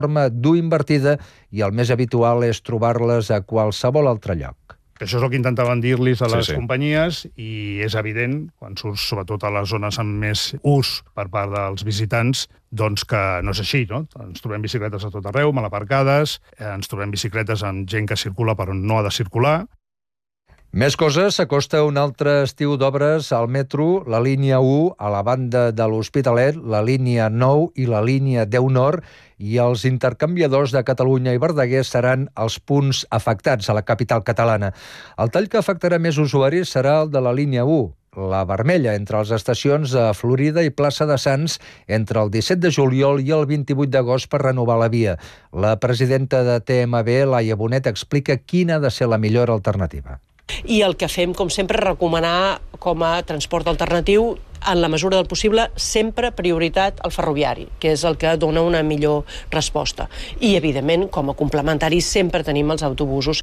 forma dur invertida i el més habitual és trobar-les a qualsevol altre lloc. Això és el que intentaven dir-los a les companyies i és evident, quan surts sobretot a les zones amb més ús per part dels visitants, doncs que no és així, no? Ens trobem bicicletes a tot arreu, mal aparcades, ens trobem bicicletes amb gent que circula per on no ha de circular. Més coses, s'acosta un altre estiu d'obres al metro, la línia 1 a la banda de l'Hospitalet, la línia 9 i la línia 10 Nord, i els intercanviadors de Catalunya i Verdaguer seran els punts afectats a la capital catalana. El tall que afectarà més usuaris serà el de la línia 1, la vermella, entre les estacions de Florida i Plaça de Sants, entre el 17 de juliol i el 28 d'agost per renovar la via. La presidenta de TMB, Laia Bonet, explica quina ha de ser la millor alternativa. I el que fem, com sempre, és recomanar com a transport alternatiu, en la mesura del possible, sempre prioritat al ferroviari, que és el que dona una millor resposta. I, evidentment, com a complementari, sempre tenim els autobusos.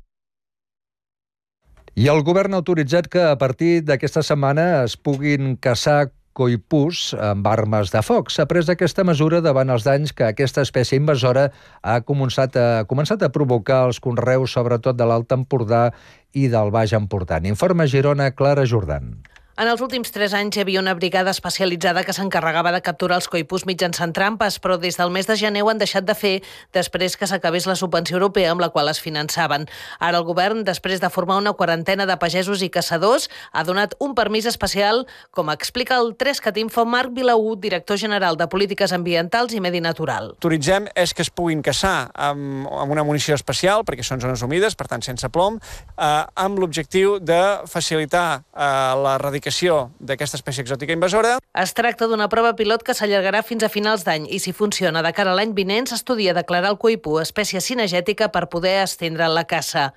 I el govern ha autoritzat que a partir d'aquesta setmana es puguin caçar coipús amb armes de foc. S'ha pres aquesta mesura davant els danys que aquesta espècie invasora ha començat a provocar els conreus, sobretot de l'Alt Empordà i del Baix Empordà. Informa Girona, Clara Jordan. En els últims 3 anys hi havia una brigada especialitzada que s'encarregava de capturar els coipús mitjançant trampes, però des del mes de gener ho han deixat de fer després que s'acabés la subvenció europea amb la qual es finançaven. Ara el govern, després de formar una quarantena de pagesos i caçadors, ha donat un permís especial, com explica el 3CAT-Info Marc Vilaú, director general de Polítiques Ambientals i Medi Natural. Autoritzem és que es puguin caçar amb una munició especial, perquè són zones humides, per tant sense plom, amb l'objectiu de facilitar l'erradicació d'aquesta espècie exòtica invasora. Es tracta d'una prova pilot que s'allargarà fins a finals d'any i, si funciona de cara a l'any vinent, s'estudia declarar el coipú espècie cinegètica per poder estendre la caça.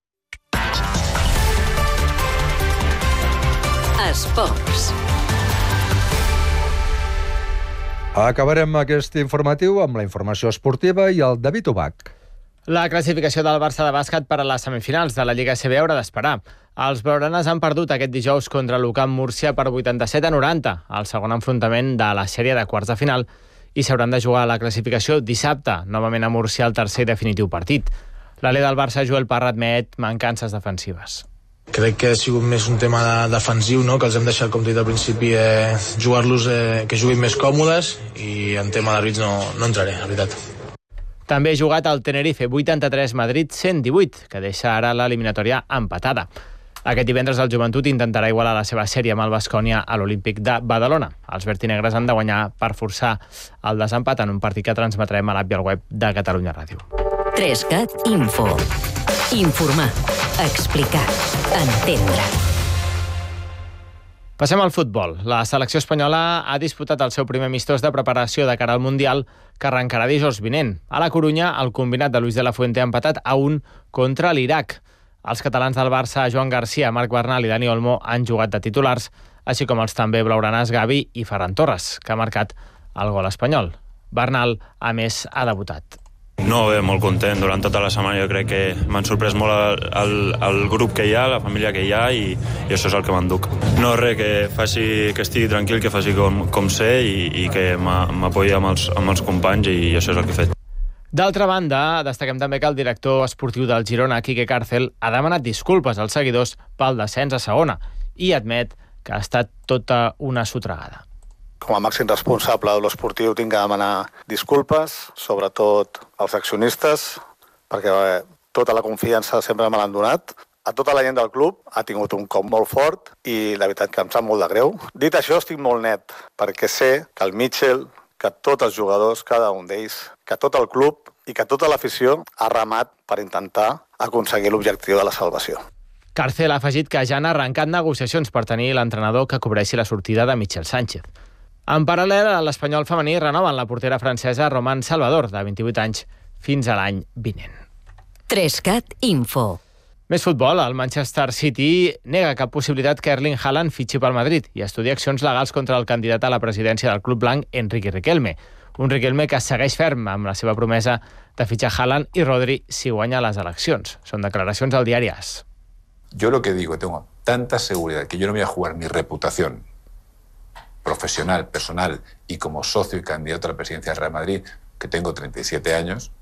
Esports. Acabarem aquest informatiu amb la informació esportiva i el David Ubach. La classificació del Barça de bàsquet per a les semifinals de la Lliga ACB haurà d'esperar. Els blaugranes han perdut aquest dijous contra l'UCAM Múrcia per 87-90, al segon enfrontament de la sèrie de quarts de final, i s'hauran de jugar a la classificació dissabte, novament a Múrcia, el tercer i definitiu partit. L'alè del Barça, Joel Parra, admet mancances defensives. Crec que ha sigut més un tema defensiu, no? Que els hem deixat, com dit al principi, jugar-los que juguin més còmodes, i en tema d'àrbits no entraré, la veritat. També ha jugat el Tenerife 83, Madrid 118, que deixa ara l'eliminatòria empatada. Aquest divendres el Joventut intentarà igualar la seva sèrie amb el Baskonia a l'Olímpic de Badalona. Els vertinegres han de guanyar per forçar el desempat en un partit que transmetrem a l'app i al web de Catalunya Ràdio. 3CAT Info. Informar, explicar, entendre. Passem al futbol. La selecció espanyola ha disputat el seu primer amistós de preparació de cara al Mundial, que arrencarà dijous vinent. A la Corunya, el combinat de Luis de la Fuente ha empatat a 1 contra l'Iraq. Els catalans del Barça, Joan Garcia, Marc Bernal i Dani Olmo, han jugat de titulars, així com els també blaugranes Gavi i Ferran Torres, que ha marcat el gol espanyol. Bernal, a més, ha debutat. No, bé, molt content. Durant tota la setmana jo crec que m'han sorprès molt el grup que hi ha, la família que hi ha, i això és el que m'enduc. No, res, que estigui tranquil, que faci com sé i que m'apoyi amb els companys, i això és el que he fet. D'altra banda, destaquem també que el director esportiu del Girona, Quique Cárcel, ha demanat disculpes als seguidors pel descens a segona i admet que ha estat tota una sotragada. Com a màxim responsable de l'esportiu tinc que demanar disculpes, sobretot als accionistes, perquè tota la confiança sempre me l'han donat. A tota la gent del club ha tingut un cop molt fort i la veritat que em sap molt de greu. Dit això, estic molt net, perquè sé que el Mitchell, que tots els jugadors, cada un d'ells, que tot el club i que tota l'afició ha remat per intentar aconseguir l'objectiu de la salvació. Cárcel ha afegit que ja han arrencat negociacions per tenir l'entrenador que cobreixi la sortida de Michel Sánchez. En paral·lel, a l'Espanyol femení renoven la portera francesa Romane Salvador, de 28 anys, fins a l'any vinent. 3CAT Info. Més futbol. El Manchester City nega cap possibilitat que Erling Haaland fitxi pel Madrid i estudia accions legals contra el candidat a la presidència del club blanc, Enrique Riquelme. Un Riquelme que segueix ferm amb la seva promesa de fitxar Haaland i Rodri si guanya les eleccions. Són declaracions al diari AS. Yo lo que digo, tengo tanta seguridad que yo no voy a jugar mi reputación profesional, personal y como socio y candidato a la presidencia del Real Madrid, que tengo 37 años,